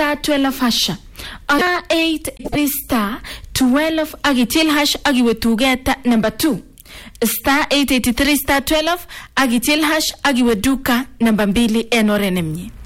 star 12 hash. 83 star 12 agitil hash agiwe tugeta number 2. Star 883 star 12 agitil hash agiwe duka number 2 enorenemye.